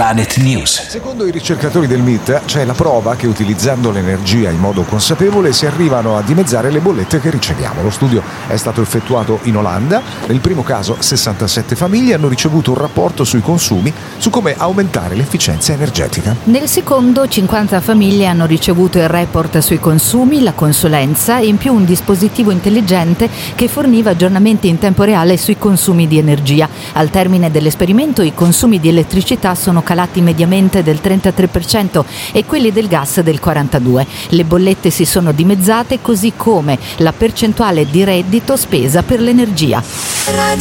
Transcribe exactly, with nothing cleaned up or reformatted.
Planet News. Secondo i ricercatori del M I T c'è la prova che utilizzando l'energia in modo consapevole si arrivano a dimezzare le bollette che riceviamo. Lo studio è stato effettuato in Olanda. Nel primo caso sessantasette famiglie hanno ricevuto un rapporto sui consumi su come aumentare l'efficienza energetica. Nel secondo cinquanta famiglie hanno ricevuto il report sui consumi, la consulenza e in più un dispositivo intelligente che forniva aggiornamenti in tempo reale sui consumi di energia. Al termine dell'esperimento i consumi di elettricità sono calati mediamente del trentatré per cento e quelli del gas del quarantadue per cento. Le bollette si sono dimezzate, così come la percentuale di reddito spesa per l'energia.